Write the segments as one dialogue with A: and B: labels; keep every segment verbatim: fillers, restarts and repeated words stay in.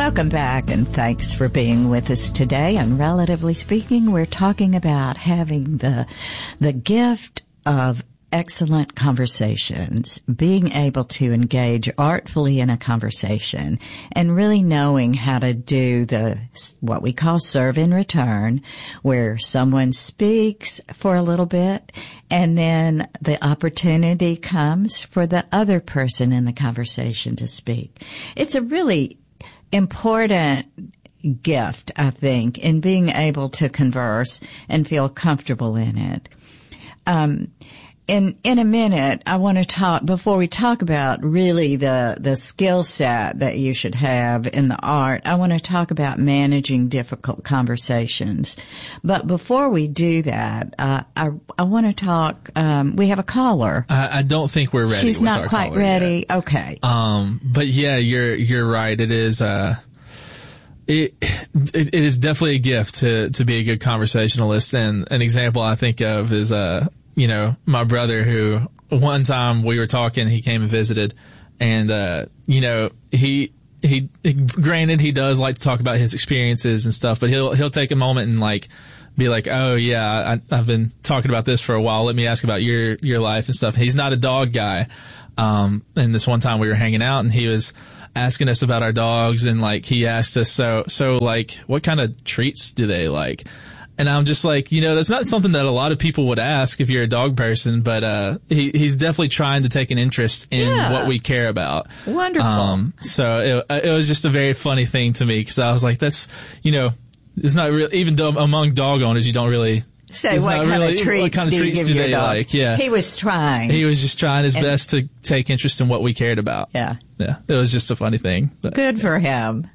A: Welcome back, and thanks for being with us today. And relatively speaking, we're talking about having the the gift of excellent conversations, being able to engage artfully in a conversation, and really knowing how to do the what we call serve in return, where someone speaks for a little bit, and then the opportunity comes for the other person in the conversation to speak. It's a really important gift, I think, in being able to converse and feel comfortable in it. Um, in, in a minute, I want to talk, before we talk about really the, the skill set that you should have in the art, I want to talk about managing difficult conversations. But before we do that, uh, I, I want to talk, um, we have a caller.
B: I, I don't think we're ready.
A: She's
B: with
A: not
B: our
A: quite
B: caller
A: ready.
B: Yet.
A: Okay.
B: Um, but yeah, you're, you're right. It is, uh, It, it, it is definitely a gift to, to be a good conversationalist. And an example I think of is, uh, you know, my brother who one time we were talking, he came and visited and, uh, you know, he, he, granted, he does like to talk about his experiences and stuff, but he'll, he'll take a moment and like, be like, oh yeah, I, I've been talking about this for a while. Let me ask about your, your life and stuff. He's not a dog guy. Um, and this one time we were hanging out and he was asking us about our dogs, and like he asked us, so, so like, what kind of treats do they like? And I'm just like, you know, that's not something that a lot of people would ask if you're a dog person, but, uh, he, he's definitely trying to take an interest in
A: yeah.
B: what we care about.
A: Wonderful.
B: Um, so it, it was just a very funny thing to me, cause I was like, that's, you know, it's not real, even though among dog owners, you don't really,
A: say what kind,
B: really,
A: of treats
B: what kind of
A: do
B: treats
A: you give
B: do
A: your
B: they
A: dog?
B: like? Yeah.
A: He was trying.
B: He was just trying his
A: and,
B: best to take interest in what we cared about.
A: Yeah.
B: Yeah. It was just a funny thing. But.
A: Good for him.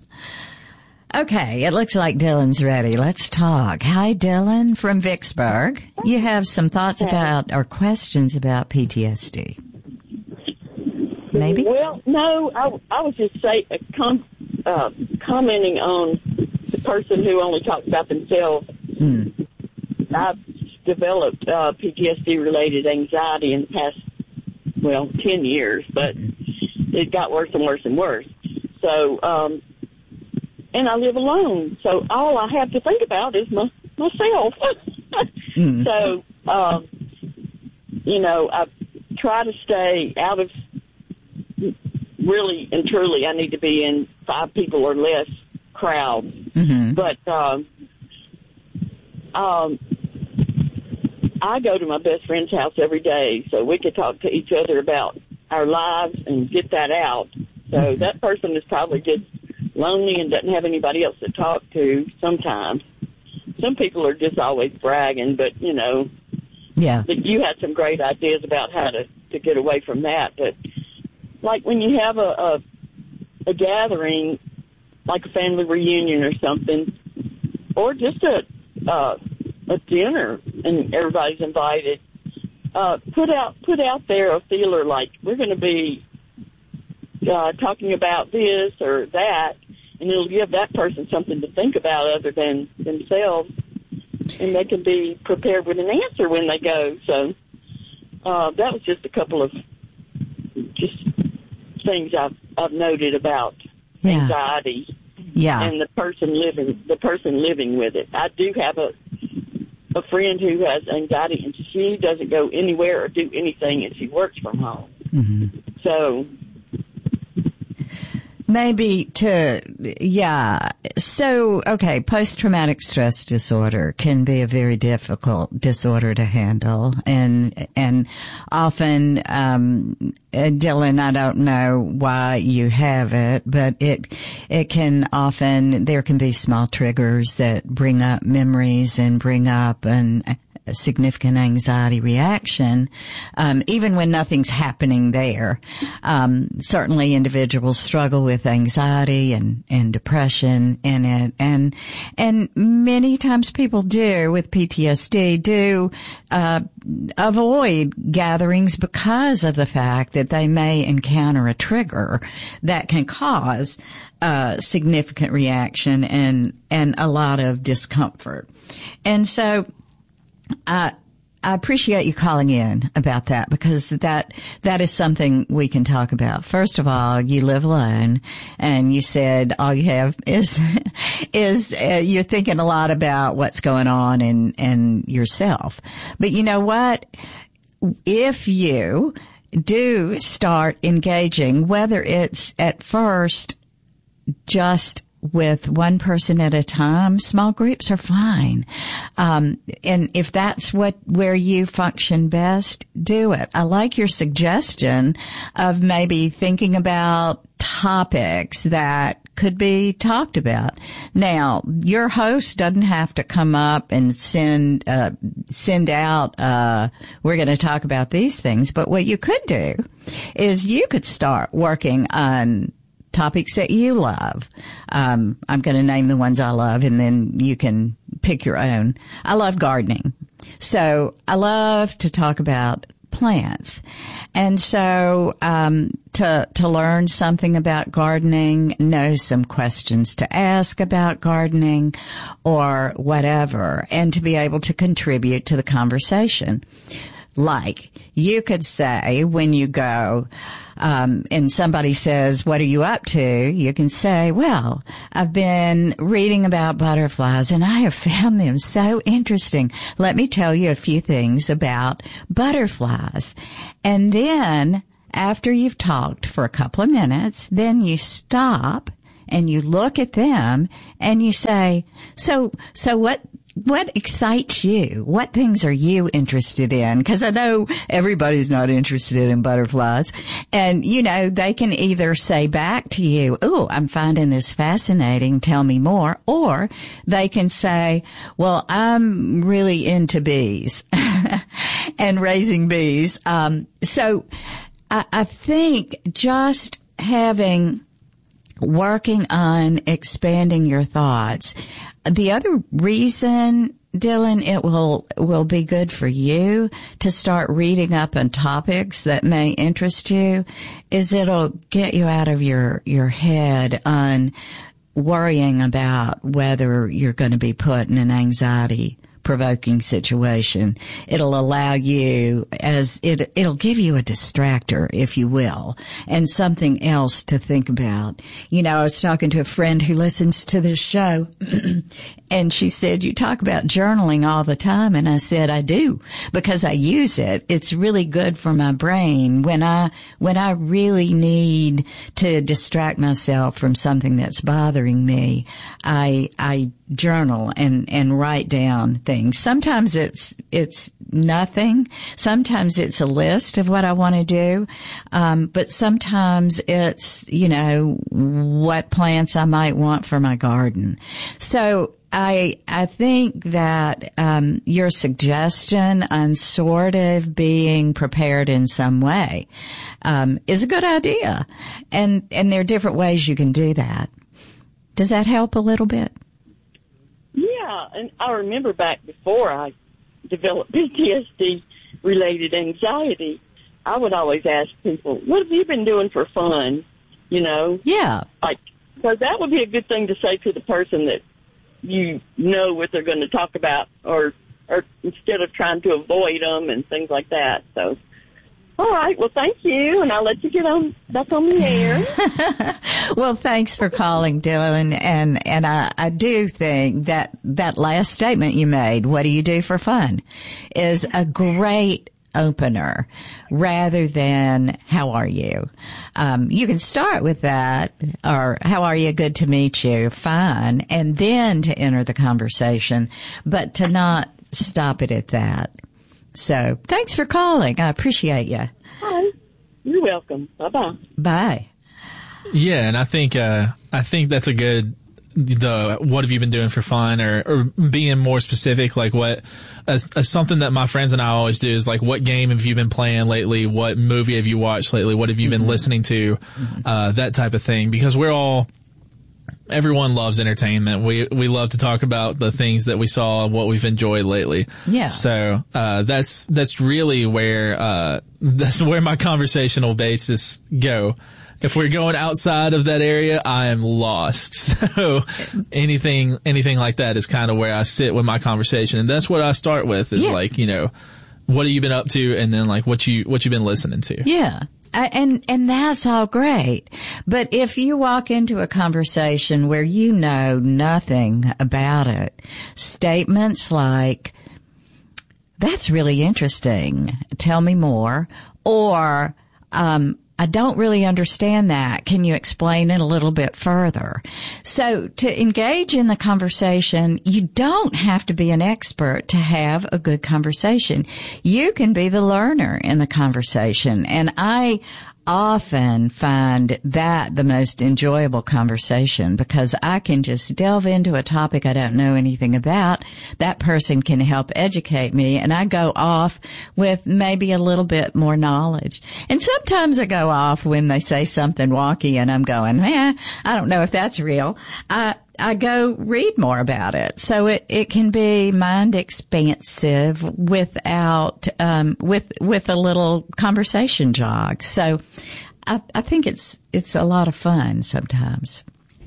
A: Okay, it looks like Dylan's ready. Let's talk. Hi, Dylan from Vicksburg. You have some thoughts about or questions about P T S D. Maybe?
C: Well, no, I, I was just say, uh, com, uh, commenting on the person who only talks about themselves.
A: Hmm.
C: I've developed uh, P T S D-related anxiety in the past, well, ten years, but it got worse and worse and worse. So, um, and I live alone, so all I have to think about is my, myself. mm. So, um, you know, I try to stay out of, really and truly, I need to be in five people or less crowds.
A: Mm-hmm.
C: But, um, um, I go to my best friend's house every day so we could talk to each other about our lives and get that out. So mm-hmm. that person is probably just lonely and doesn't have anybody else to talk to sometimes. Some people are just always bragging, but, you know,
A: yeah.
C: you had some great ideas about how to, to get away from that. But, like, when you have a, a, a gathering, like a family reunion or something, or just a uh, a dinner and everybody's invited, uh, put out put out there a feeler like we're going to be uh, talking about this or that, and it'll give that person something to think about other than themselves, and they can be prepared with an answer when they go. So uh, that was just a couple of just things I've I've noted about
A: yeah.
C: anxiety.
A: Yeah.
C: And the person living, the person living with it. I do have a, a friend who has anxiety, and she doesn't go anywhere or do anything, and she works from home.
A: Mm-hmm.
C: So.
A: Maybe to, yeah. So, okay, post-traumatic stress disorder can be a very difficult disorder to handle. And, and often, um, Dylan, I don't know why you have it, but it, it can often, there can be small triggers that bring up memories and bring up an, a significant anxiety reaction, um, even when nothing's happening there. Um, certainly individuals struggle with anxiety and, and depression in it. And, and many times people do with P T S D do, uh, avoid gatherings because of the fact that they may encounter a trigger that can cause a significant reaction and, and a lot of discomfort. And so, Uh, I appreciate you calling in about that, because that, that is something we can talk about. First of all, you live alone, and you said all you have is, is, uh, you're thinking a lot about what's going on in, in yourself. But you know what? If you do start engaging, whether it's at first just with one person at a time, small groups are fine. Um, and if that's what, where you function best, do it. I like your suggestion of maybe thinking about topics that could be talked about. Now, your host doesn't have to come up and send, uh, send out, uh, we're going to talk about these things, but what you could do is you could start working on topics that you love. Um, I'm going to name the ones I love, and then you can pick your own. I love gardening. So I love to talk about plants. And so, um, to, to learn something about gardening, know some questions to ask about gardening or whatever, and to be able to contribute to the conversation. Like, you could say when you go, um, and somebody says, what are you up to? You can say, well, I've been reading about butterflies and I have found them so interesting. Let me tell you a few things about butterflies. And then after you've talked for a couple of minutes, then you stop and you look at them and you say, so, so what, what excites you? What things are you interested in? Because I know everybody's not interested in butterflies. And, you know, they can either say back to you, oh, I'm finding this fascinating, tell me more. Or they can say, well, I'm really into bees and raising bees. Um, so I, I think just having, working on expanding your thoughts. The other reason, Dylan, it will, will be good for you to start reading up on topics that may interest you is it'll get you out of your, your head on worrying about whether you're going to be put in an anxiety provoking situation. It'll allow you as it, it'll give you a distractor, if you will, and something else to think about. You know, I was talking to a friend who listens to this show and she said, you talk about journaling all the time. And I said, I do, because I use it. It's really good for my brain when I, when I really need to distract myself from something that's bothering me. I, I journal and, and write down things. Sometimes it's, it's nothing. Sometimes it's a list of what I want to do. Um, but sometimes it's, you know, what plants I might want for my garden. So I, I think that, um, your suggestion on sort of being prepared in some way, um, is a good idea. And, and there are different ways you can do that. Does that help a little bit?
C: Yeah, and I remember back before I developed P T S D-related anxiety, I would always ask people, what have you been doing for fun, you know?
A: Yeah.
C: Like, so that would be a good thing to say to the person that you know what they're going to talk about, or, or instead of trying to avoid them and things like that. So, all right, well, thank you, and I'll let you get on back on the air.
A: Well, thanks for calling, Dylan, and and I, I do think that that last statement you made, what do you do for fun, is a great opener rather than how are you. Um, you can start with that, or how are you, good to meet you, fine, and then to enter the conversation, but to not stop it at that. So thanks for calling. I appreciate you.
C: Hi. You're welcome. Bye-bye.
A: Bye.
B: Yeah, and I think uh I think that's a good the what have you been doing for fun, or or being more specific, like what as, as something that my friends and I always do is like, what game have you been playing lately? What movie have you watched lately? What have you been mm-hmm. listening to? Mm-hmm. Uh that type of thing, because we're all everyone loves entertainment. We we love to talk about the things that we saw, what we've enjoyed lately.
A: Yeah.
B: So uh that's that's really where uh that's where my conversational basis go. If we're going outside of that area, I am lost. So anything anything like that is kind of where I sit with my conversation, and that's what I start with. Is yeah. like, you know, what have you been up to, and then like what you what you've been listening to.
A: Yeah. And, and that's all great. But if you walk into a conversation where you know nothing about it, statements like, that's really interesting, tell me more, or, um, I don't really understand that. Can you explain it a little bit further? So to engage in the conversation, you don't have to be an expert to have a good conversation. You can be the learner in the conversation. And I often find that the most enjoyable conversation because I can just delve into a topic I don't know anything about. That person can help educate me, and I go off with maybe a little bit more knowledge. And sometimes I go off when they say something wonky and I'm going, eh, I don't know if that's real. I I go read more about it. So it, it can be mind expansive without, um, with, with a little conversation jog. So I, I think it's, it's a lot of fun sometimes.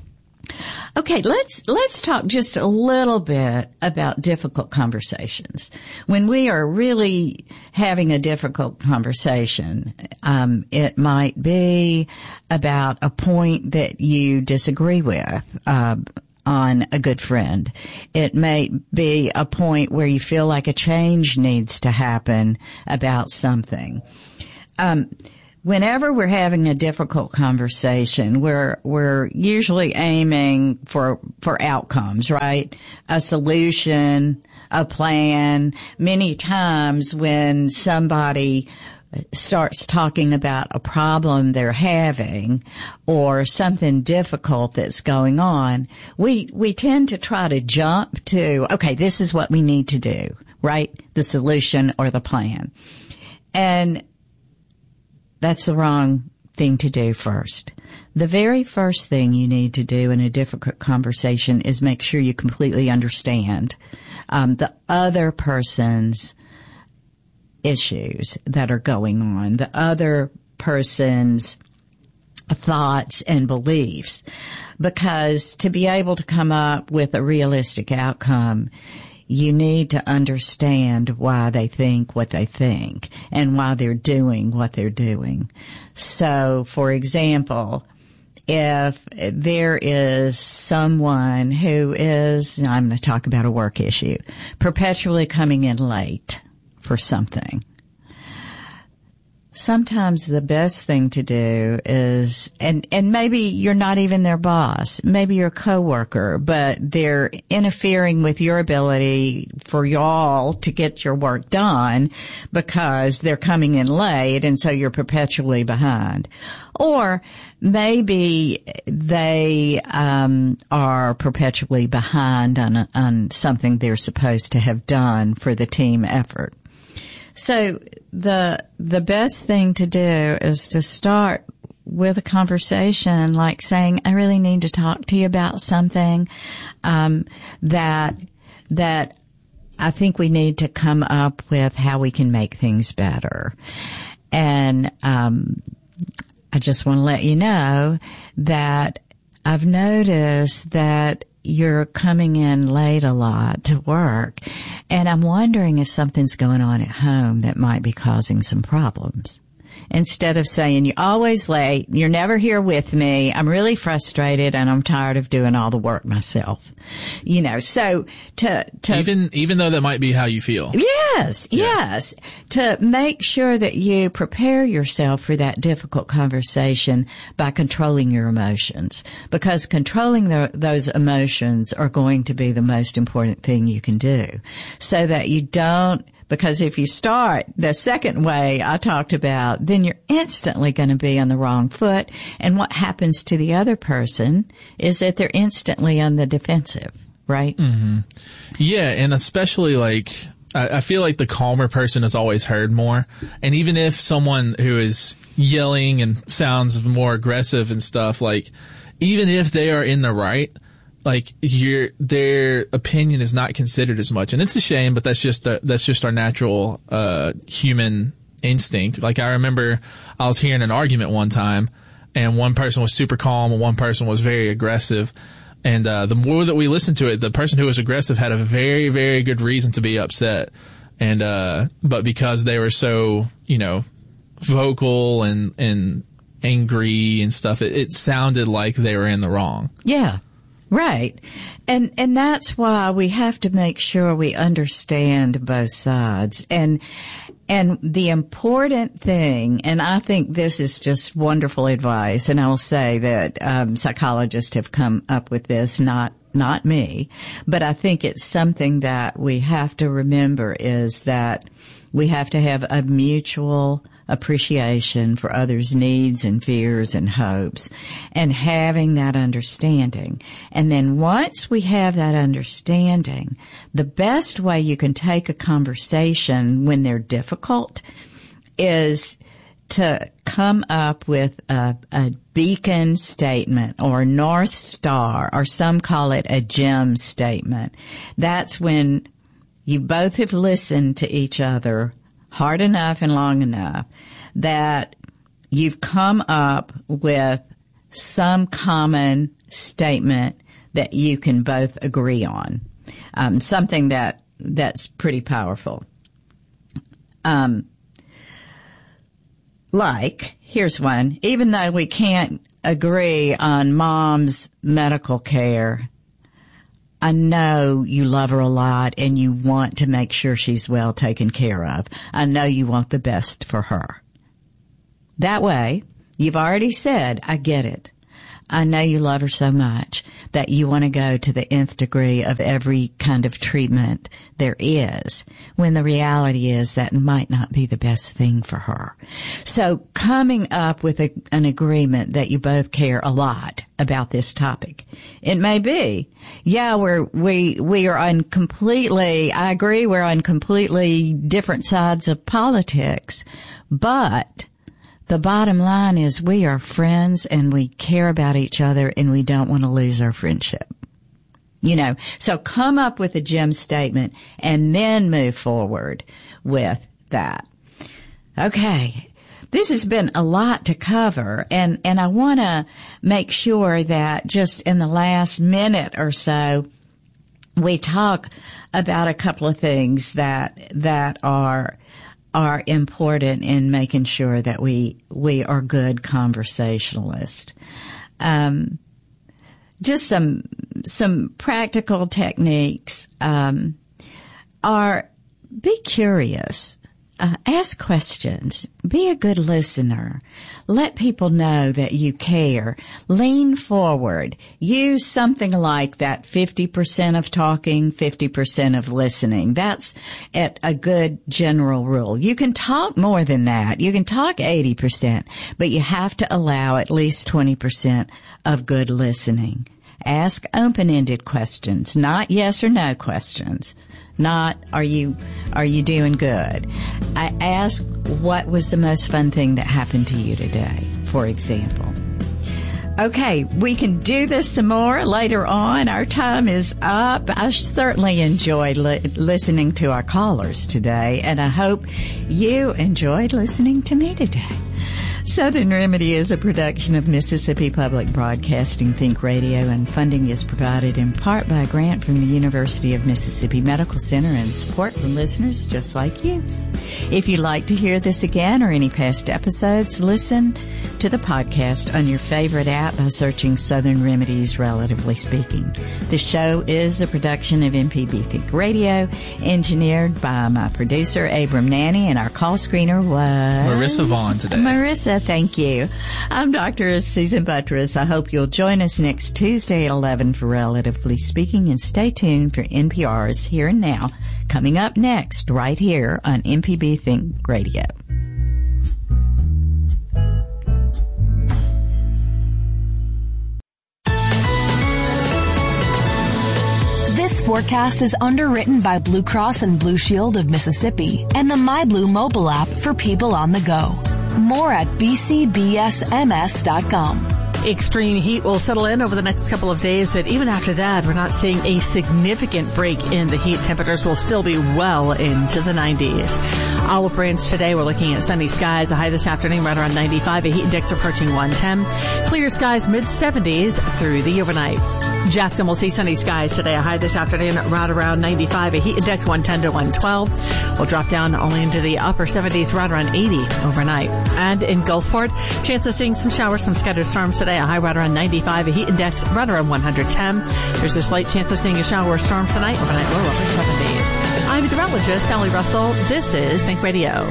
A: Okay, let's, let's talk just a little bit about difficult conversations. When we are really having a difficult conversation, um, it might be about a point that you disagree with, uh, on a good friend. It may be a point where you feel like a change needs to happen about something. Um, Whenever we're having a difficult conversation, we're, we're usually aiming for, for outcomes, right? A solution, a plan. Many times when somebody starts talking about a problem they're having or something difficult that's going on, we, we tend to try to jump to, okay, this is what we need to do, right? The solution or the plan. And that's the wrong thing to do first. The very first thing you need to do in a difficult conversation is make sure you completely understand um, the other person's issues that are going on, the other person's thoughts and beliefs. Because to be able to come up with a realistic outcome, you need to understand why they think what they think and why they're doing what they're doing. So, for example, if there is someone who is, I'm going to talk about a work issue, perpetually coming in late for something, sometimes the best thing to do is, and, and maybe you're not even their boss, maybe you're a coworker, but they're interfering with your ability for y'all to get your work done because they're coming in late and so you're perpetually behind. Or maybe they, um, are perpetually behind on, on something they're supposed to have done for the team effort. So the, the best thing to do is to start with a conversation like saying, I really need to talk to you about something, um, that, that I think we need to come up with how we can make things better. And, um, I just want to let you know that I've noticed that you're coming in late a lot to work, and I'm wondering if something's going on at home that might be causing some problems. Instead of saying, you're always late, you're never here with me, I'm really frustrated and I'm tired of doing all the work myself. You know, so to, to
B: even, even though that might be how you feel.
A: Yes, yeah. yes. To make sure that you prepare yourself for that difficult conversation by controlling your emotions, because controlling the, those emotions are going to be the most important thing you can do, so that you don't. Because if you start the second way I talked about, then you're instantly going to be on the wrong foot. And what happens to the other person is that they're instantly on the defensive, right?
B: Mm-hmm. Yeah, and especially like, I, I feel like the calmer person is always heard more. And even if someone who is yelling and sounds more aggressive and stuff, like, even if they are in the right, like your, their opinion is not considered as much. And it's a shame, but that's just, a, that's just our natural, uh, human instinct. Like I remember I was hearing an argument one time and one person was super calm and one person was very aggressive. And, uh, the more that we listened to it, the person who was aggressive had a very, very good reason to be upset. And, uh, but because they were so, you know, vocal and, and angry and stuff, it, it sounded like they were in the wrong.
A: Yeah. Right. And, and that's why we have to make sure we understand both sides. And, and the important thing, and I think this is just wonderful advice, and I'll say that, um, psychologists have come up with this, not, not me, but I think it's something that we have to remember is that we have to have a mutual appreciation for others' needs and fears and hopes, and having that understanding. And then once we have that understanding, the best way you can take a conversation when they're difficult is to come up with a, a beacon statement or a North Star, or some call it a gem statement. That's when you both have listened to each other hard enough and long enough that you've come up with some common statement that you can both agree on. Um, something that, that's pretty powerful. Um, like, here's one. Even though we can't agree on mom's medical care, I know you love her a lot and you want to make sure she's well taken care of. I know you want the best for her. That way, you've already said, I get it. I know you love her so much that you want to go to the nth degree of every kind of treatment there is, when the reality is that might not be the best thing for her. So coming up with a, an agreement that you both care a lot about this topic. It may be, yeah, we're, we, we are on completely, I agree, we're on completely different sides of politics, but the bottom line is we are friends and we care about each other and we don't want to lose our friendship. You know, so come up with a gem statement and then move forward with that. Okay. This has been a lot to cover, and, and I want to make sure that just in the last minute or so, we talk about a couple of things that, that are, are important in making sure that we, we are good conversationalists. Um, just some, some practical techniques, um, are be curious. Uh, ask questions. Be a good listener. Let people know that you care. Lean forward. Use something like that fifty percent of talking, fifty percent of listening. That's at a good general rule. You can talk more than that. You can talk eighty percent, but you have to allow at least twenty percent of good listening. Ask open-ended questions, not yes or no questions. Not, are you, are you doing good? I ask, what was the most fun thing that happened to you today, for example? Okay, we can do this some more later on. Our time is up. I certainly enjoyed li- listening to our callers today, and I hope you enjoyed listening to me today. Southern Remedy is a production of Mississippi Public Broadcasting Think Radio, and funding is provided in part by a grant from the University of Mississippi Medical Center and support from listeners just like you. If you'd like to hear this again or any past episodes, listen to the podcast on your favorite app by searching Southern Remedies, Relatively Speaking. The show is a production of M P B Think Radio, engineered by my producer, Abram Nanny, and our call screener was
B: Marissa Vaughn today.
A: Marissa, thank you. I'm Doctor Susan Buttress. I hope you'll join us next Tuesday at eleven for Relatively Speaking, and stay tuned for N P R's Here and Now, coming up next right here on M P B Think Radio.
D: This forecast is underwritten by Blue Cross and Blue Shield of Mississippi and the MyBlue mobile app for people on the go. More at b c b s m s dot com.
E: Extreme heat will settle in over the next couple of days, but even after that, we're not seeing a significant break in the heat. Temperatures will still be well into the nineties. Olive Branch today, we're looking at sunny skies. A high this afternoon right around ninety-five. A heat index approaching one ten. Clear skies mid seventies through the overnight. Jackson will see sunny skies today. A high this afternoon right around ninety-five. A heat index one ten to one twelve. We'll drop down only into the upper seventies right around eighty overnight. And in Gulfport, chance of seeing some showers, some scattered storms today. A high right around ninety-five. A heat index right around one hundred ten. There's a slight chance of seeing a shower or storm tonight. Overnight low upper seventies. I'm meteorologist Sally Russell. This is Think Radio.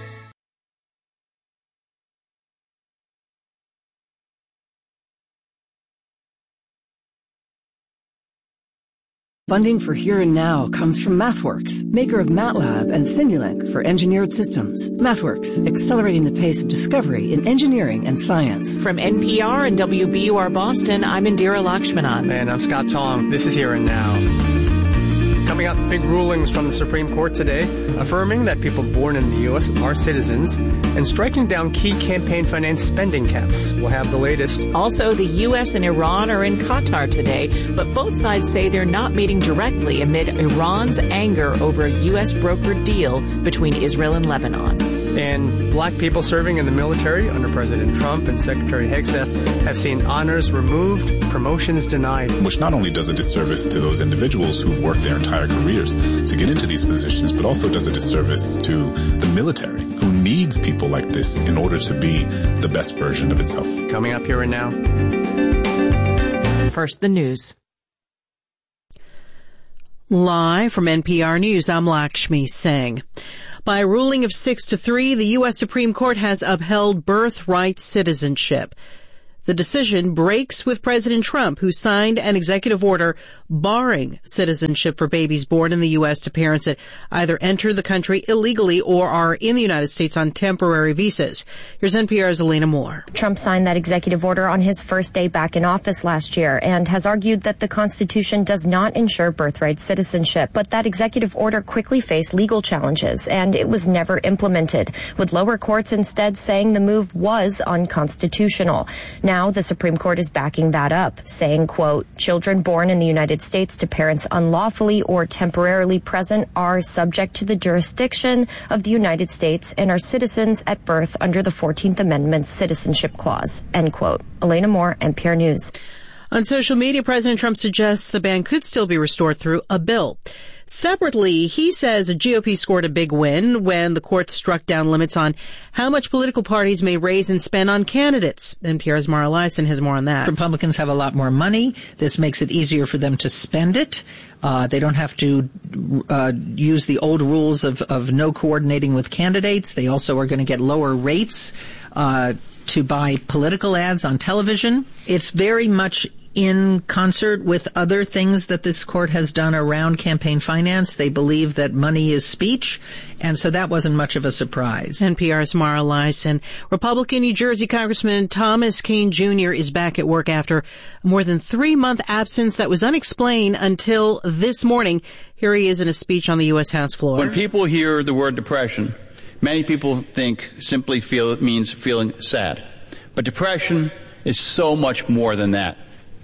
F: Funding for Here and Now comes from MathWorks, maker of MATLAB and Simulink for engineered systems. MathWorks, accelerating the pace of discovery in engineering and science.
E: From N P R and W B U R Boston, I'm Indira Lakshmanan.
G: And I'm Scott Tong. This is Here and Now. Coming up, big rulings from the Supreme Court today, affirming that people born in the U S are citizens and striking down key campaign finance spending caps. We'll have the latest.
E: Also, the U S and Iran are in Qatar today, but both sides say they're not meeting directly amid Iran's anger over a U S brokered deal between Israel and Lebanon.
G: And black people serving in the military under President Trump and Secretary Hegseth have seen honors removed, promotions denied.
H: Which not only does a disservice to those individuals who've worked their entire careers to get into these positions, but also does a disservice to the military, who needs people like this in order to be the best version of itself.
G: Coming up Here and Now.
E: First, the news.
I: Live from N P R News, I'm Lakshmi Singh. By a ruling of six to three, the U S Supreme Court has upheld birthright citizenship. The decision breaks with President Trump, who signed an executive order barring citizenship for babies born in the U S to parents that either enter the country illegally or are in the United States on temporary visas. Here's N P R's Elena Moore.
J: Trump signed that executive order on his first day back in office last year and has argued that the Constitution does not ensure birthright citizenship. But that executive order quickly faced legal challenges, and it was never implemented, with lower courts instead saying the move was unconstitutional. Now, Now the Supreme Court is backing that up, saying, quote, children born in the United States to parents unlawfully or temporarily present are subject to the jurisdiction of the United States and are citizens at birth under the fourteenth Amendment's Citizenship Clause, end quote. Elena Moore, N P R News.
I: On social media, President Trump suggests the ban could still be restored through a bill. Separately, he says the G O P scored a big win when the court struck down limits on how much political parties may raise and spend on candidates. N P R's Mara Liasson has more on that.
K: Republicans have a lot more money. This makes it easier for them to spend it. Uh, they don't have to uh, use the old rules of, of no coordinating with candidates. They also are going to get lower rates uh, to buy political ads on television. It's very much in concert with other things that this court has done around campaign finance. They believe that money is speech, and so that wasn't much of a surprise.
I: N P R's Mara Liasson. Republican New Jersey Congressman Thomas Kean Junior is back at work after a more than three-month absence that was unexplained until this morning. Here he is in a speech on the U S House floor.
L: When people hear the word depression, many people think simply feel it means feeling sad. But depression is so much more than that.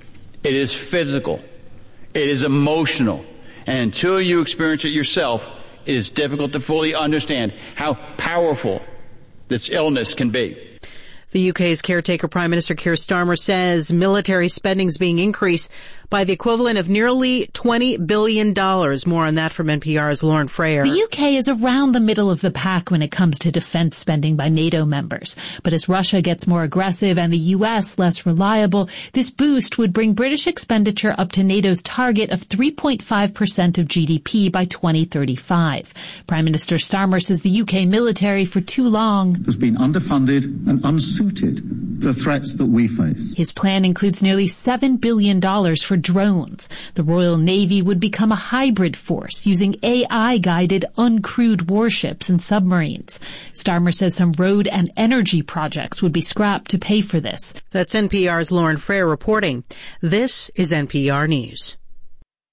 L: It is physical. It is emotional. And until you experience it yourself, it is difficult to fully understand how powerful this illness can be.
I: The U K's caretaker Prime Minister Keir Starmer says military spending is being increased by the equivalent of nearly twenty billion dollars. More on that from N P R's Lauren Frayer.
M: The U K is around the middle of the pack when it comes to defense spending by NATO members. But as Russia gets more aggressive and the U S less reliable, this boost would bring British expenditure up to NATO's target of three point five percent of G D P by twenty thirty-five. Prime Minister Starmer says the U K military for too long
N: has been underfunded and unsuited to the threats that we face.
M: His plan includes nearly seven billion dollars for drones. The Royal Navy would become a hybrid force using A I-guided uncrewed warships and submarines. Starmer says some road and energy projects would be scrapped to pay for this.
I: That's N P R's Lauren Frayer reporting. This is N P R News.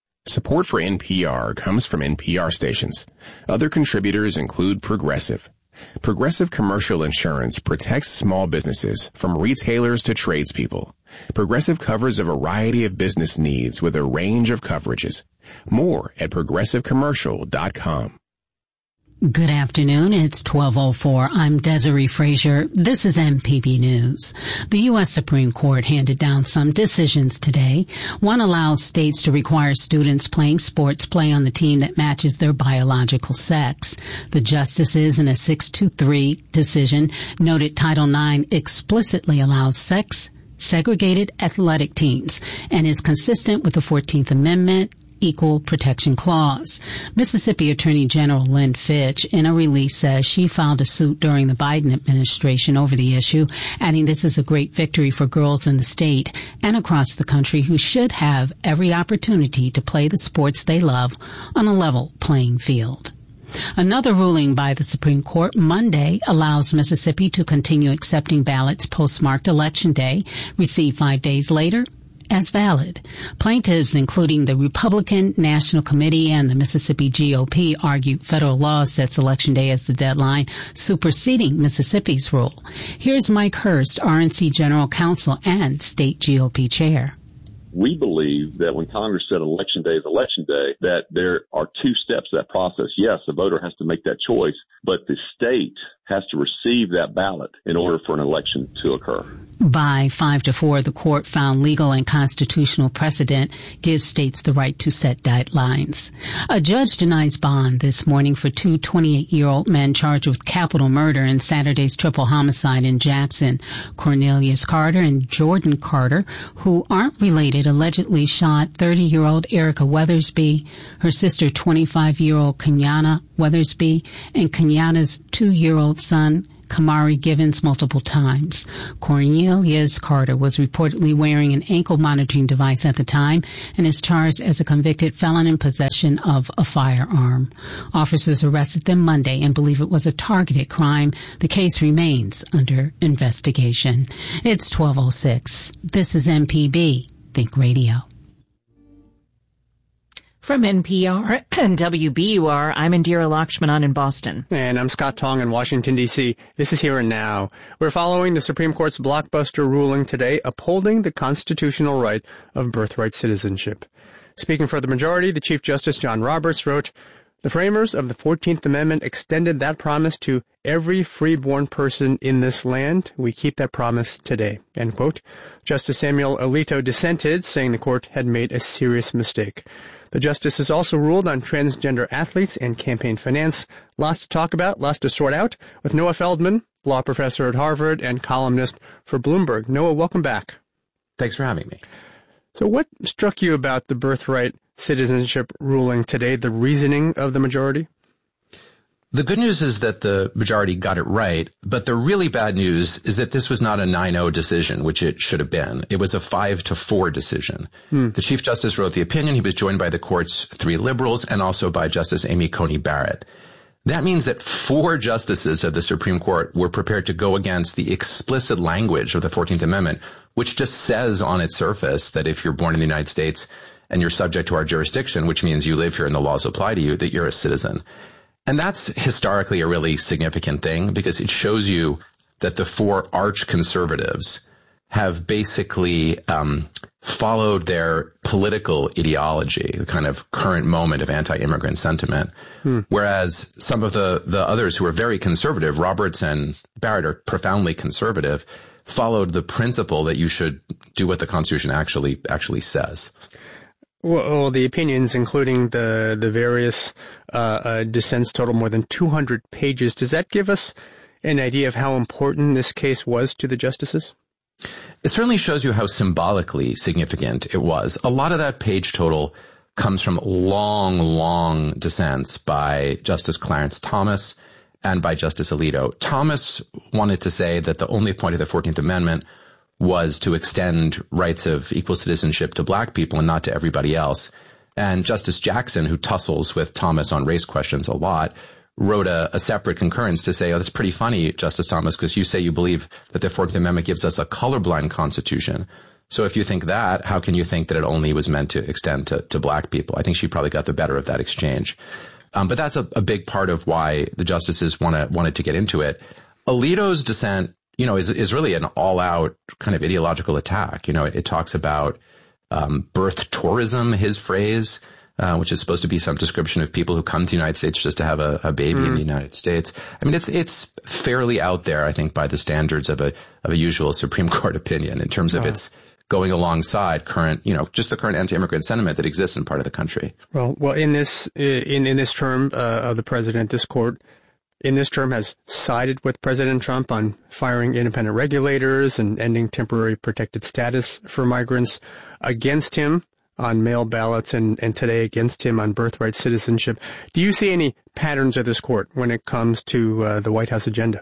O: Support for N P R comes from N P R stations. Other contributors include Progressive, Progressive Commercial Insurance protects small businesses from retailers to tradespeople. Progressive covers a variety of business needs with a range of coverages. More at progressive commercial dot com.
P: Good afternoon. It's twelve oh four. I'm Desiree Frazier. This is M P B News. The U S Supreme Court handed down some decisions today. One allows states to require students playing sports play on the team that matches their biological sex. The justices in a six to three decision noted Title nine explicitly allows sex segregated athletic teams and is consistent with the fourteenth Amendment Equal Protection Clause. Mississippi Attorney General Lynn Fitch, in a release, says she filed a suit during the Biden administration over the issue, adding this is a great victory for girls in the state and across the country who should have every opportunity to play the sports they love on a level playing field. Another ruling by the Supreme Court Monday allows Mississippi to continue accepting ballots postmarked Election Day, received five days later, as valid. Plaintiffs, including the Republican National Committee and the Mississippi G O P, argue federal law sets Election Day as the deadline, superseding Mississippi's rule. Here's Mike Hurst, R N C General Counsel and State G O P Chair.
Q: We believe that when Congress said Election Day is Election Day, that there are two steps to that process. Yes, the voter has to make that choice, but the state has to receive that ballot in order for an election to occur.
P: By five to four, the court found legal and constitutional precedent gives states the right to set deadlines. A judge denies bond this morning for two twenty-eight-year-old men charged with capital murder in Saturday's triple homicide in Jackson. Cornelius Carter and Jordan Carter, who aren't related, allegedly shot thirty-year-old Erica Weathersby, her sister twenty-five-year-old Kenyana Weathersby, and Kenyana's two-year-old son, Kamari Givens, multiple times. Cornelius Carter was reportedly wearing an ankle monitoring device at the time and is charged as a convicted felon in possession of a firearm. Officers arrested them Monday and believe it was a targeted crime. The case remains under investigation. It's twelve oh six. This is M P B Think Radio.
E: From N P R and W B U R, I'm Indira Lakshmanan in Boston.
G: And I'm Scott Tong in Washington, D C This is Here and Now. We're following the Supreme Court's blockbuster ruling today upholding the constitutional right of birthright citizenship. Speaking for the majority, the Chief Justice John Roberts wrote, "The framers of the fourteenth Amendment extended that promise to every freeborn person in this land. We keep that promise today." End quote. Justice Samuel Alito dissented, saying the court had made a serious mistake. The justices also ruled on transgender athletes and campaign finance. Lots to talk about, lots to sort out with Noah Feldman, law professor at Harvard and columnist for Bloomberg. Noah, welcome back.
R: Thanks for having me.
G: So what struck you about the birthright citizenship ruling today, the reasoning of the majority?
R: The good news is that the majority got it right, but the really bad news is that this was not a nine oh decision, which it should have been. It was a five to four decision. Hmm. The Chief Justice wrote the opinion. He was joined by the court's three liberals and also by Justice Amy Coney Barrett. That means that four justices of the Supreme Court were prepared to go against the explicit language of the fourteenth Amendment, which just says on its surface that if you're born in the United States and you're subject to our jurisdiction, which means you live here and the laws apply to you, that you're a citizen. And that's historically a really significant thing because it shows you that the four arch conservatives have basically um, followed their political ideology, the kind of current moment of anti-immigrant sentiment, hmm. whereas some of the, the others who are very conservative, Roberts and Barrett are profoundly conservative, followed the principle that you should do what the Constitution actually actually says.
G: Well, the opinions, including the the various uh, uh, dissents, total more than two hundred pages. Does that give us an idea of how important this case was to the justices?
R: It certainly shows you how symbolically significant it was. A lot of that page total comes from long, long dissents by Justice Clarence Thomas and by Justice Alito. Thomas wanted to say that the only point of the fourteenth Amendment was to extend rights of equal citizenship to black people and not to everybody else. And Justice Jackson, who tussles with Thomas on race questions a lot, wrote a, a separate concurrence to say, oh, that's pretty funny, Justice Thomas, because you say you believe that the fourteenth Amendment gives us a colorblind constitution. So if you think that, how can you think that it only was meant to extend to, to black people? I think she probably got the better of that exchange. Um, but that's a, a big part of why the justices wanna, wanted to get into it. Alito's dissent, you know, is, is really an all-out kind of ideological attack. You know, it, it talks about, um, birth tourism, his phrase, uh, which is supposed to be some description of people who come to the United States just to have a, a baby mm. in the United States. I mean, it's, it's fairly out there, I think, by the standards of a, of a usual Supreme Court opinion in terms of wow. its going alongside current, you know, just the current anti-immigrant sentiment that exists in part of the country.
G: Well, well, in this, in, in this term, uh, of the president, this court, in this term has sided with President Trump on firing independent regulators and ending temporary protected status for migrants, against him on mail ballots, and, and today against him on birthright citizenship. Do you see any patterns of this court when it comes to uh, the White House agenda?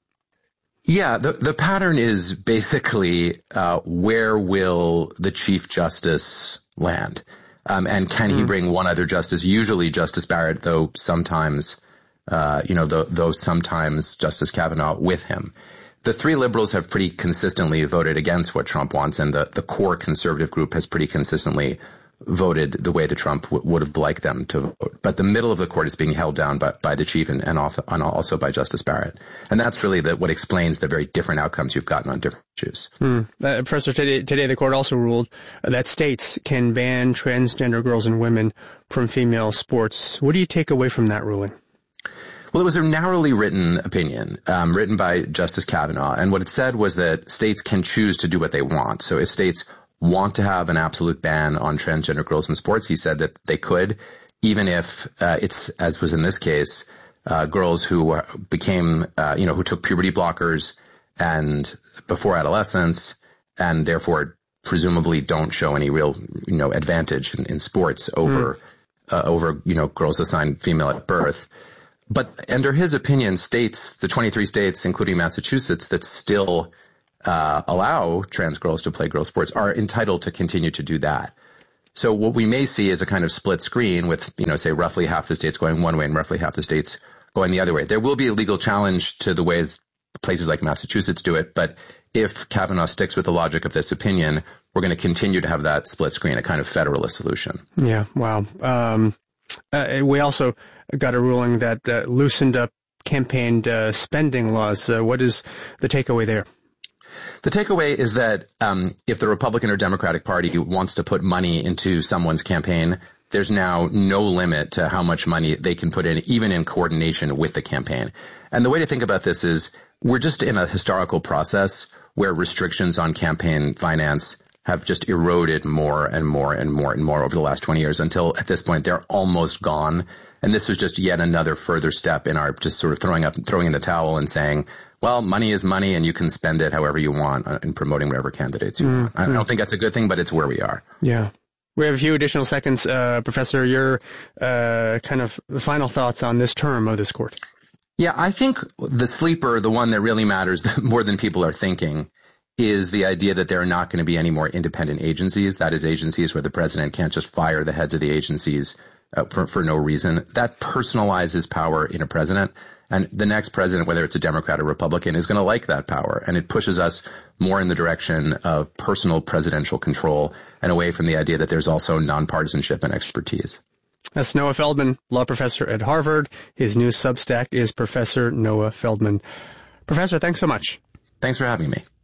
R: Yeah, the, the pattern is basically uh, where will the Chief Justice land? Um, and can mm. he bring one other justice, usually Justice Barrett, though sometimes, uh, you know, though, though sometimes Justice Kavanaugh with him. The three liberals have pretty consistently voted against what Trump wants, and the, the core conservative group has pretty consistently voted the way that Trump w- would have liked them to vote. But the middle of the court is being held down by, by the chief and, and, off, and also by Justice Barrett. And that's really the, what explains the very different outcomes you've gotten on different issues.
G: Hmm. Uh, Professor, today, today the court also ruled that states can ban transgender girls and women from female sports. What do you take away from that ruling?
R: Well, it was a narrowly written opinion, um, written by Justice Kavanaugh. And what it said was that states can choose to do what they want. So if states want to have an absolute ban on transgender girls in sports, he said that they could, even if uh, it's, as was in this case, uh, girls who became, uh, you know, who took puberty blockers and before adolescence, and therefore presumably don't show any real, you know, advantage in, in sports over, mm. uh, over, you know, girls assigned female at birth. But under his opinion, states, the twenty-three states, including Massachusetts, that still uh, allow trans girls to play girls' sports are entitled to continue to do that. So what we may see is a kind of split screen with, you know, say roughly half the states going one way and roughly half the states going the other way. There will be a legal challenge to the way places like Massachusetts do it. But if Kavanaugh sticks with the logic of this opinion, we're going to continue to have that split screen, a kind of federalist solution.
G: Yeah, wow. Um, uh, we also got a ruling that uh, loosened up campaign uh, spending laws. Uh, what is the takeaway there?
R: The takeaway is that um, if the Republican or Democratic Party wants to put money into someone's campaign, there's now no limit to how much money they can put in, even in coordination with the campaign. And the way to think about this is we're just in a historical process where restrictions on campaign finance have just eroded more and more and more and more over the last twenty years until at this point they're almost gone. And this was just yet another further step in our just sort of throwing up, throwing in the towel and saying, well, money is money and you can spend it however you want in promoting whatever candidates you mm-hmm. want. I don't think that's a good thing, but it's where we are.
G: Yeah. We have a few additional seconds. Uh, Professor, your uh, kind of final thoughts on this term of this court.
R: Yeah, I think the sleeper, the one that really matters more than people are thinking, is the idea that there are not going to be any more independent agencies. That is, agencies where the president can't just fire the heads of the agencies uh, for, for no reason. That personalizes power in a president. And the next president, whether it's a Democrat or Republican, is going to like that power. And it pushes us more in the direction of personal presidential control and away from the idea that there's also nonpartisanship and expertise.
G: That's Noah Feldman, law professor at Harvard. His new Substack is Professor Noah Feldman. Professor, thanks so much.
R: Thanks for having me.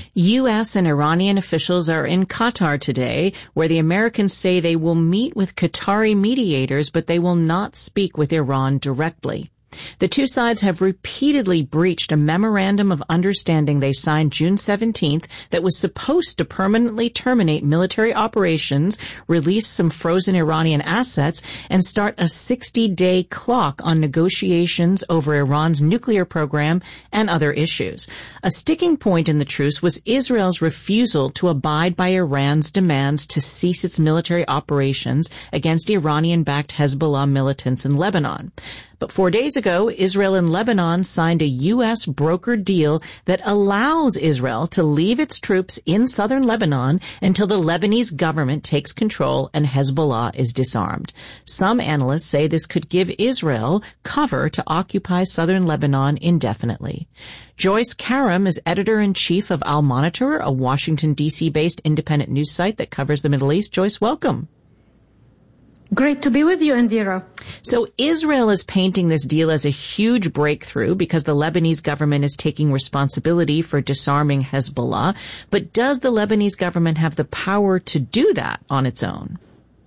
E: U S and Iranian officials are in Qatar today, where the Americans say they will meet with Qatari mediators, but they will not speak with Iran directly. The two sides have repeatedly breached a memorandum of understanding they signed June seventeenth that was supposed to permanently terminate military operations, release some frozen Iranian assets, and start a sixty-day clock on negotiations over Iran's nuclear program and other issues. A sticking point in the truce was Israel's refusal to abide by Iran's demands to cease its military operations against Iranian-backed Hezbollah militants in Lebanon. But four days ago, Israel and Lebanon signed a U S brokered deal that allows Israel to leave its troops in southern Lebanon until the Lebanese government takes control and Hezbollah is disarmed. Some analysts say this could give Israel cover to occupy southern Lebanon indefinitely. Joyce Karam is editor-in-chief of Al Monitor, a Washington, D C-based independent news site that covers the Middle East. Joyce, welcome.
S: Great to be with you, Indira.
E: So Israel is painting this deal as a huge breakthrough because the Lebanese government is taking responsibility for disarming Hezbollah. But does the Lebanese government have the power to do that on its own?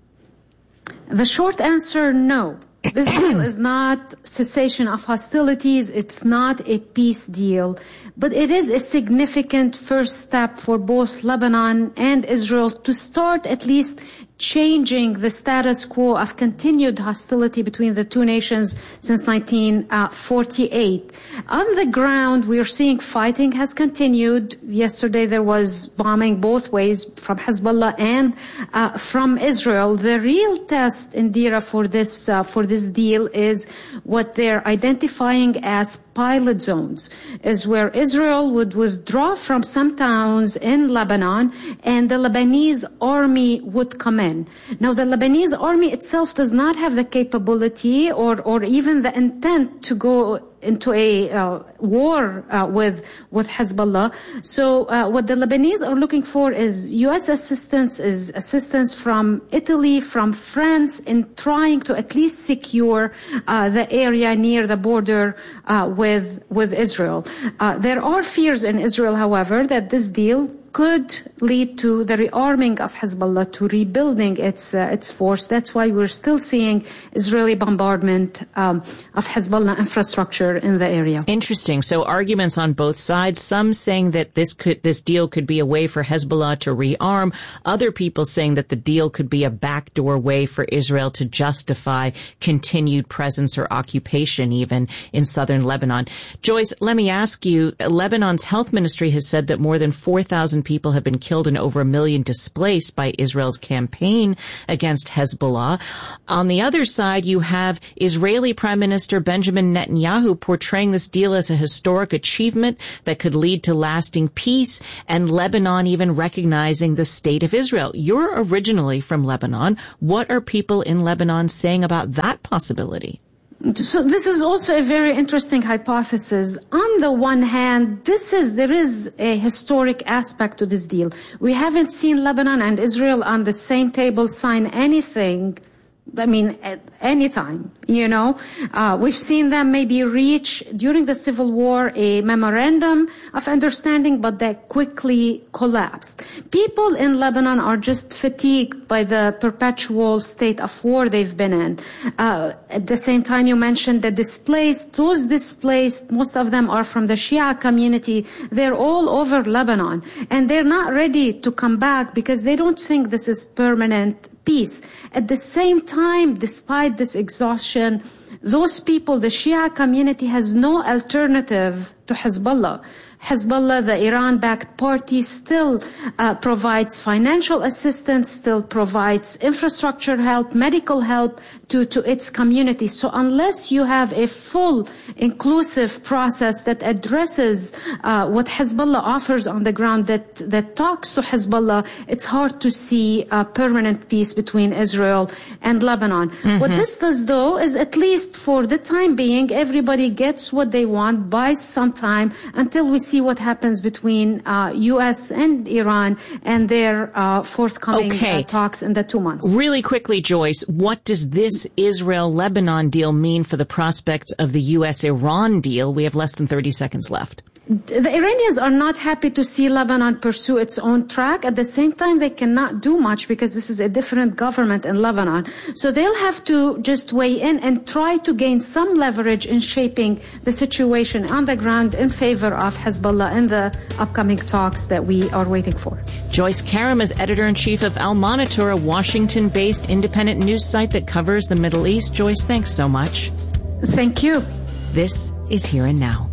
S: The short answer, no. This deal is not cessation of hostilities. It's not a peace deal, but it is a significant first step for both Lebanon and Israel to start at least changing the status quo of continued hostility between the two nations since nineteen forty-eight. On the ground, we are seeing fighting has continued. Yesterday there was bombing both ways from Hezbollah and uh, from Israel. The real test, Indira, for this uh, for this deal is what they're identifying as pilot zones, is where Israel would withdraw from some towns in Lebanon and the Lebanese army would come in. Now, the Lebanese army itself does not have the capability or, or even the intent to go into a uh, war uh, with with Hezbollah. So uh, what the Lebanese are looking for is U S assistance, is assistance from Italy, from France, in trying to at least secure uh, the area near the border uh, with with Israel. Uh, there are fears in Israel, however, that this deal could lead to the rearming of Hezbollah, to rebuilding its uh, its force. That's why we're still seeing Israeli bombardment um, of Hezbollah infrastructure in the area.
E: Interesting. So arguments on both sides. Some saying that this could this deal could be a way for Hezbollah to rearm. Other people saying that the deal could be a backdoor way for Israel to justify continued presence or occupation, even in southern Lebanon. Joyce, let me ask you. Lebanon's health ministry has said that more than four thousand people have been killed and over a million displaced by Israel's campaign against Hezbollah. On the other side, you have Israeli Prime Minister Benjamin Netanyahu portraying this deal as a historic achievement that could lead to lasting peace, and Lebanon even recognizing the state of Israel. You're originally from Lebanon. What are people in Lebanon saying about that possibility?
S: So this is also a very interesting hypothesis. On the one hand, this is, there is a historic aspect to this deal. We haven't seen Lebanon and Israel on the same table sign anything, I mean, at any time, you know. Uh, we've seen them maybe reach, during the Civil War, a memorandum of understanding, but that quickly collapsed. People in Lebanon are just fatigued by the perpetual state of war they've been in. Uh, at the same time, you mentioned the displaced. Those displaced, most of them are from the Shia community. They're all over Lebanon, and they're not ready to come back because they don't think this is permanent peace. At the same time, despite this exhaustion, those people, the Shia community, has no alternative to Hezbollah. Hezbollah, the Iran-backed party, still uh, provides financial assistance, still provides infrastructure help, medical help to, to its community. So unless you have a full, inclusive process that addresses uh, what Hezbollah offers on the ground, that, that talks to Hezbollah, it's hard to see a permanent peace between Israel and Lebanon. Mm-hmm. What this does, though, is at least for the time being, everybody gets what they want, buys some time until we see what happens between uh, U S and Iran and their uh, forthcoming
E: okay.
S: uh, talks in the two months.
E: Really quickly, Joyce, what does this Israel-Lebanon deal mean for the prospects of the U S Iran deal? We have less than thirty seconds left.
S: The Iranians are not happy to see Lebanon pursue its own track. At the same time, they cannot do much because this is a different government in Lebanon. So they'll have to just weigh in and try to gain some leverage in shaping the situation on the ground in favor of Hezbollah in the upcoming talks that we are waiting for.
E: Joyce Karam is editor-in-chief of Al Monitor, a Washington-based independent news site that covers the Middle East. Joyce, thanks so much.
S: Thank you.
E: This is Here and Now.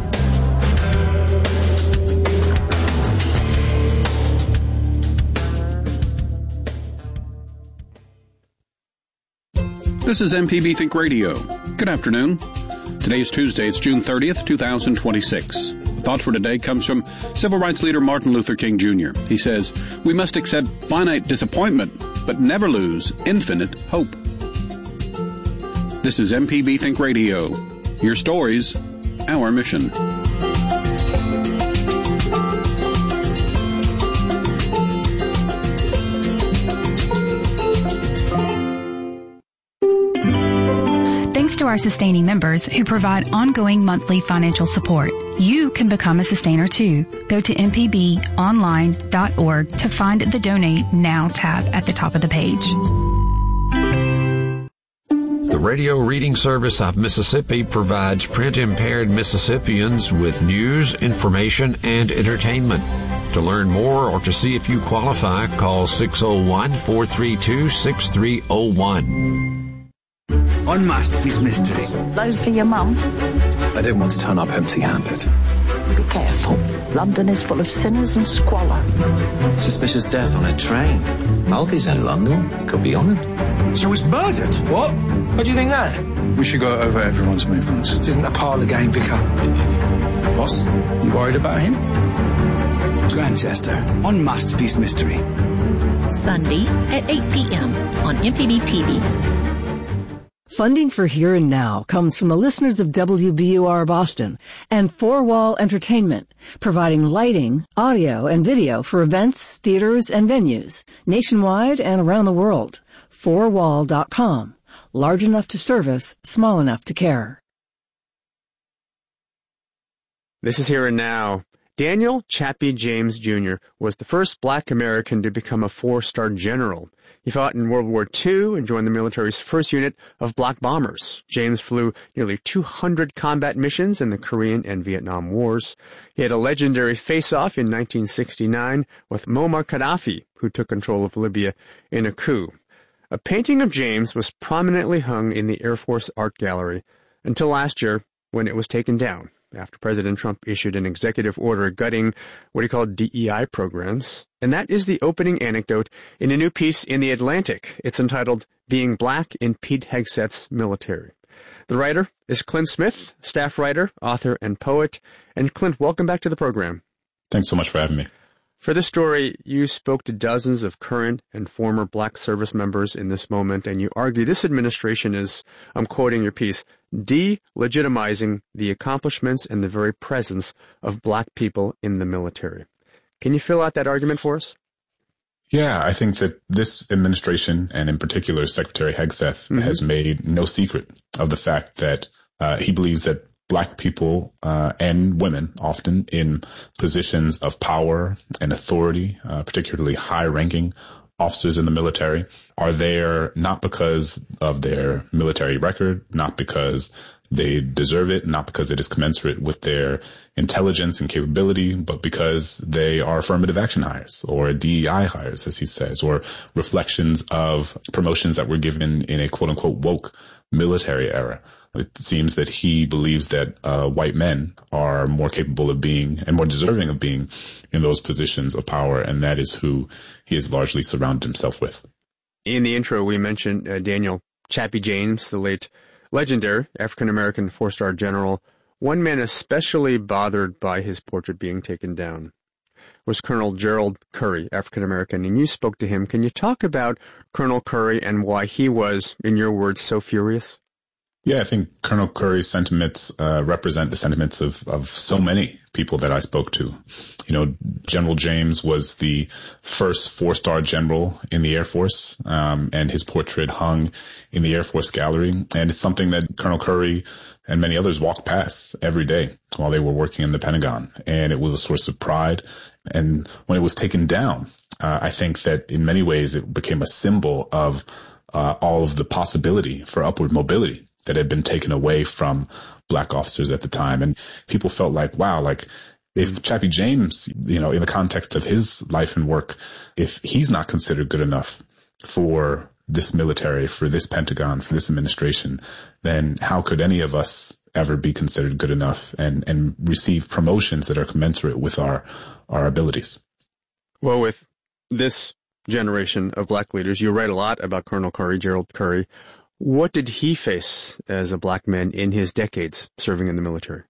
T: This is M P B Think Radio. Good afternoon. Today is Tuesday. It's June thirtieth, twenty twenty-six. The thought for today comes from civil rights leader Martin Luther King Junior He says, "We must accept finite disappointment, but never lose infinite hope." This is M P B Think Radio. Your stories, our mission.
U: our sustaining members who provide ongoing monthly financial support. You can become a sustainer too. Go to m p b online dot org to find the Donate Now tab at the top of the page.
V: The Radio Reading Service of Mississippi provides print-impaired Mississippians with news, information, and entertainment. To learn more or to see if you qualify, call six oh one, four three two, six three oh one.
W: On Masterpiece Mystery.
X: Those for your mum?
W: I didn't want to turn up empty-handed.
X: Be careful. London is full of sinners and squalor.
Y: Suspicious death on a train. Alfie's in London. Could be on it.
W: So he's murdered?
Y: What? What do you think that?
W: We should go over everyone's movements.
Y: It isn't a parlour game, Vicar.
W: Boss, you worried about him? Grantchester, on Masterpiece Mystery.
Z: Sunday at eight p.m. on M P B T V.
F: Funding for Here and Now comes from the listeners of W B U R Boston and Four Wall Entertainment, providing lighting, audio, and video for events, theaters, and venues nationwide and around the world. four wall dot com. Large enough to service, small enough to care.
G: This is Here and Now. Daniel Chappie James Junior was the first black American to become a four-star general. He fought in World War Two and joined the military's first unit of black bombers. James flew nearly two hundred combat missions in the Korean and Vietnam Wars. He had a legendary face-off in nineteen sixty-nine with Muammar Gaddafi, who took control of Libya in a coup. A painting of James was prominently hung in the Air Force Art Gallery until last year when it was taken down after President Trump issued an executive order gutting what he called D E I programs. And that is the opening anecdote in a new piece in The Atlantic. It's entitled Being Black in Pete Hegseth's Military. The writer is Clint Smith, staff writer, author, and poet. And Clint, welcome back to the program.
H: Thanks so much for having me.
G: For this story, you spoke to dozens of current and former black service members in this moment, and you argue this administration is, I'm quoting your piece, delegitimizing the accomplishments and the very presence of black people in the military. Can you fill out that argument for us?
H: Yeah, I think that this administration, and in particular Secretary Hegseth, mm-hmm. has made no secret of the fact that uh, he believes that black people uh, and women, often in positions of power and authority, uh, particularly high-ranking officers in the military, are there not because of their military record, not because they deserve it, not because it is commensurate with their intelligence and capability, but because they are affirmative action hires or D E I hires, as he says, or reflections of promotions that were given in a quote-unquote woke military era. It seems that he believes that uh, white men are more capable of being and more deserving of being in those positions of power, and that is who he has largely surrounded himself with.
G: In the intro, we mentioned uh, Daniel Chappie James, the late legendary African-American four-star general. One man especially bothered by his portrait being taken down was Colonel Gerald Curry, African-American, and you spoke to him. Can you talk about Colonel Curry and why he was, in your words, so furious?
H: Yeah, I think Colonel Curry's sentiments uh, represent the sentiments of, of so many people that I spoke to. You know, General James was the first four-star general in the Air Force, um, and his portrait hung in the Air Force Gallery. And it's something that Colonel Curry and many others walked past every day while they were working in the Pentagon. And it was a source of pride. And when it was taken down, uh, I think that in many ways it became a symbol of uh, all of the possibility for upward mobility that had been taken away from black officers at the time. And people felt like, wow, like if Chappie James, you know, in the context of his life and work, if he's not considered good enough for this military, for this Pentagon, for this administration, then how could any of us ever be considered good enough and, and receive promotions that are commensurate with our, our abilities?
G: Well, with this generation of black leaders, you write a lot about Colonel Curry, Gerald Curry. What did he face as a black man in his decades serving in the military?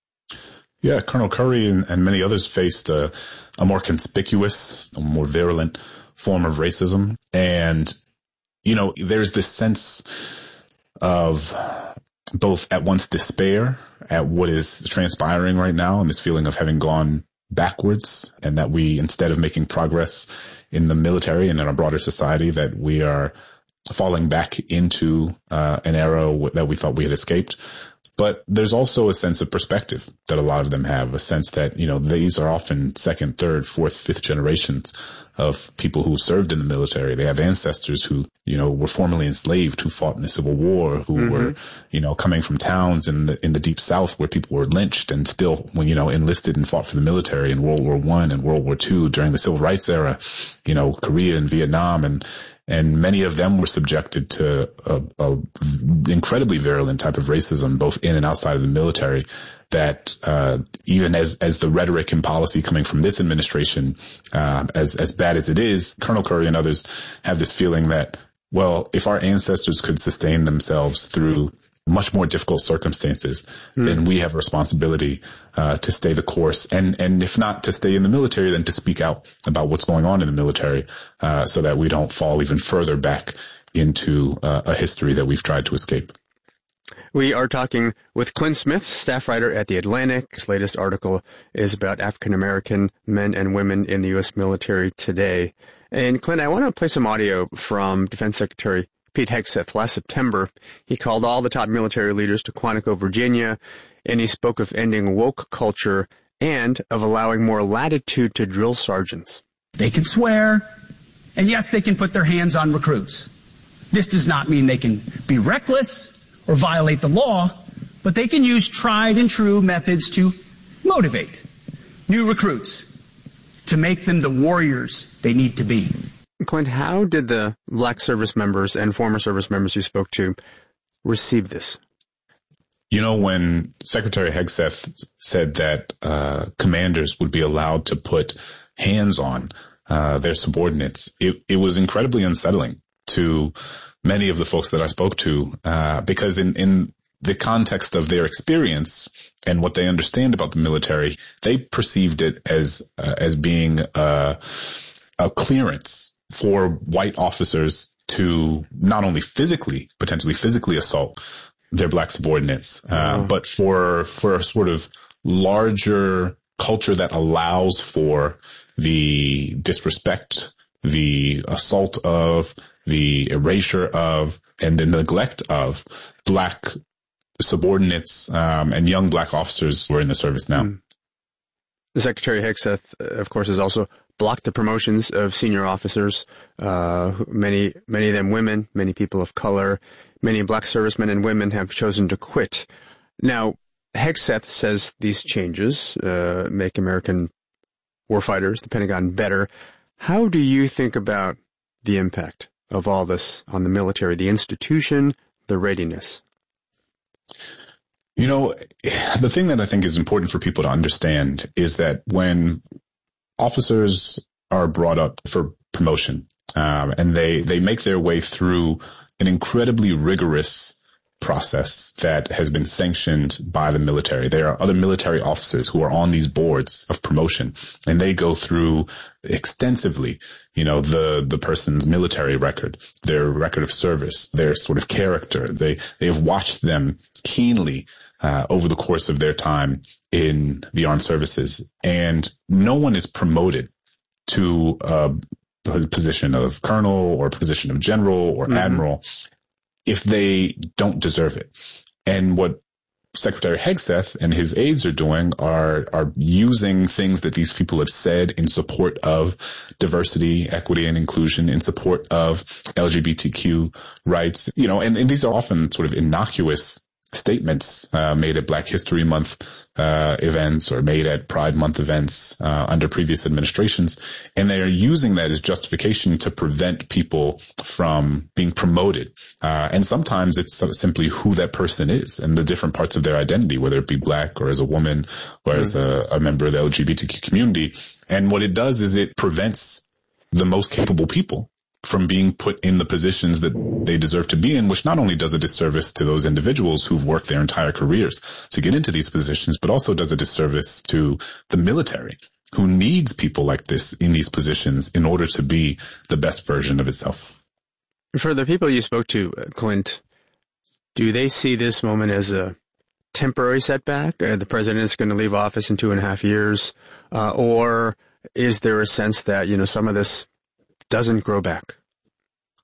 H: Yeah, Colonel Curry and, and many others faced a, a more conspicuous, a more virulent form of racism. And, you know, there's this sense of both at once despair at what is transpiring right now and this feeling of having gone backwards, and that we, instead of making progress in the military and in our broader society, that we are falling back into uh, an era w- that we thought we had escaped. But there's also a sense of perspective that a lot of them have, a sense that, you know, these are often second, third, fourth, fifth generations of people who served in the military. They have ancestors who, you know, were formerly enslaved, who fought in the Civil War, who mm-hmm. were, you know, coming from towns in the, in the deep South where people were lynched and still, when, you know, enlisted and fought for the military in World War One and World War Two during the Civil Rights era, you know, Korea and Vietnam, and And many of them were subjected to a, a incredibly virulent type of racism, both in and outside of the military, that uh, even as as the rhetoric and policy coming from this administration, uh, as as bad as it is, Colonel Curry and others have this feeling that, well, if our ancestors could sustain themselves through much more difficult circumstances, mm. then we have a responsibility uh, to stay the course, and and if not to stay in the military, then to speak out about what's going on in the military, uh, so that we don't fall even further back into uh, a history that we've tried to escape.
G: We are talking with Clint Smith, staff writer at The Atlantic. His latest article is about African American men and women in the U S military today. And Clint, I want to play some audio from Defense Secretary Pete Hegseth. Last September, he called all the top military leaders to Quantico, Virginia, and he spoke of ending woke culture and of allowing more latitude to drill sergeants.
A: They can swear, and yes, they can put their hands on recruits. This does not mean they can be reckless or violate the law, but they can use tried and true methods to motivate new recruits, to make them the warriors they need to be.
G: Clint, how did the black service members and former service members you spoke to receive this?
H: You know, when Secretary Hegseth said that uh, commanders would be allowed to put hands on uh, their subordinates, it, it was incredibly unsettling to many of the folks that I spoke to, uh, because in, in the context of their experience and what they understand about the military, they perceived it as uh, as being uh, a clearance for white officers to not only physically, potentially physically assault their black subordinates, uh, oh. but for, for a sort of larger culture that allows for the disrespect, the assault of, the erasure of, and the neglect of black subordinates, um, and young black officers who are in the service now. Mm.
G: The Secretary Hegseth, of course, has also blocked the promotions of senior officers, uh, many, many of them women, many people of color, many black servicemen and women have chosen to quit. Now, Hegseth says these changes, uh, make American warfighters, the Pentagon, better. How do you think about the impact of all this on the military, the institution, the readiness?
H: You know, the thing that I think is important for people to understand is that when officers are brought up for promotion, um, and they, they make their way through an incredibly rigorous process that has been sanctioned by the military. There are other military officers who are on these boards of promotion, and they go through extensively, you know, the, the person's military record, their record of service, their sort of character. They, they have watched them keenly, uh, over the course of their time in the armed services. And no one is promoted to a position of colonel or position of general or mm-hmm. admiral if they don't deserve it. And what Secretary Hegseth and his aides are doing are, are using things that these people have said in support of diversity, equity, and inclusion, in support of L G B T Q rights, you know, and, and these are often sort of innocuous statements, uh, made at Black History Month, uh, events or made at Pride Month events, uh, under previous administrations. And they are using that as justification to prevent people from being promoted. Uh, and sometimes it's simply who that person is and the different parts of their identity, whether it be black or as a woman or mm-hmm. as a, a member of the L G B T Q community. And what it does is it prevents the most capable people from being put in the positions that they deserve to be in, which not only does a disservice to those individuals who've worked their entire careers to get into these positions, but also does a disservice to the military, who needs people like this in these positions in order to be the best version of itself.
G: For the people you spoke to, Clint, do they see this moment as a temporary setback? Uh, the president is going to leave office in two and a half years, uh, or is there a sense that, you know, some of this doesn't grow back?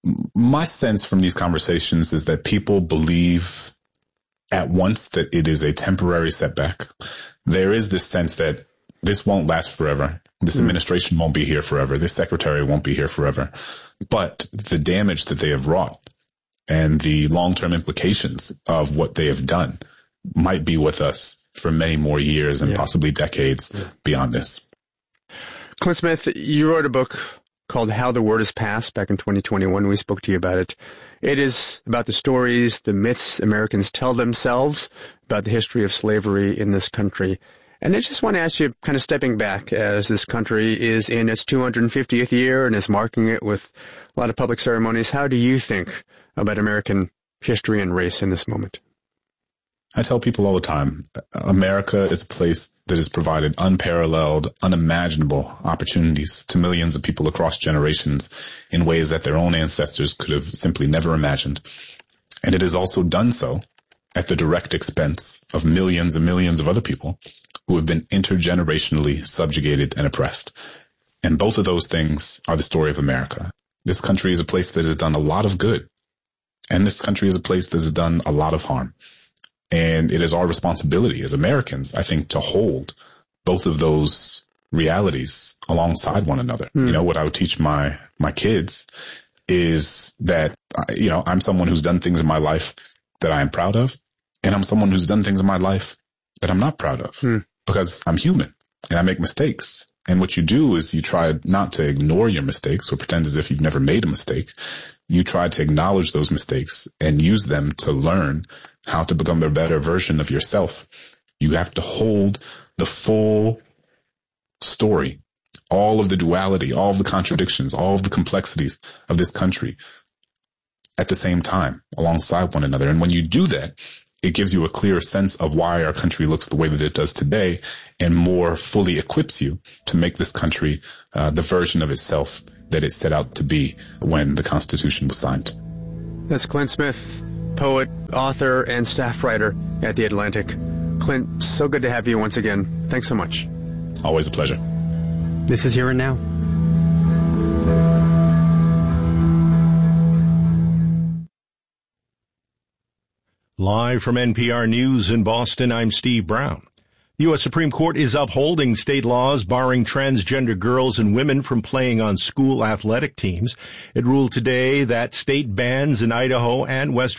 H: my sense from these conversations is that people believe at once that it is a temporary setback. There is this sense that this won't last forever. This administration won't be here forever. This secretary won't be here forever. But the damage that they have wrought and the long-term implications of what they have done might be with us for many more years and yeah. possibly decades yeah. beyond this.
G: Clint Smith, you wrote a book called How the Word Is Passed back in twenty twenty-one. We spoke to you about it. It is about the stories, the myths Americans tell themselves about the history of slavery in this country. And I just want to ask you, kind of stepping back, as this country is in its two hundred fiftieth year and is marking it with a lot of public ceremonies, how do you think about American history and race in this moment?
H: I tell people all the time, America is a place that has provided unparalleled, unimaginable opportunities to millions of people across generations in ways that their own ancestors could have simply never imagined. And it has also done so at the direct expense of millions and millions of other people who have been intergenerationally subjugated and oppressed. And both of those things are the story of America. This country is a place that has done a lot of good. And this country is a place that has done a lot of harm. And it is our responsibility as Americans, I think, to hold both of those realities alongside one another. Mm. You know, what I would teach my, my kids is that, you know, I'm someone who's done things in my life that I am proud of. And I'm someone who's done things in my life that I'm not proud of mm. because I'm human and I make mistakes. And what you do is you try not to ignore your mistakes or pretend as if you've never made a mistake. You try to acknowledge those mistakes and use them to learn how to become a better version of yourself. You have to hold the full story, all of the duality, all of the contradictions, all of the complexities of this country at the same time, alongside one another. And when you do that, it gives you a clearer sense of why our country looks the way that it does today and more fully equips you to make this country uh, the version of itself that it set out to be when the Constitution was signed.
G: That's Clint Smith, poet, author, and staff writer at The Atlantic. Clint, so good to have you once again. Thanks so much.
H: Always a pleasure.
G: This is Here and Now.
B: Live from N P R News in Boston, I'm Steve Brown. The U S Supreme Court is upholding state laws barring transgender girls and women from playing on school athletic teams. It ruled today that state bans in Idaho and West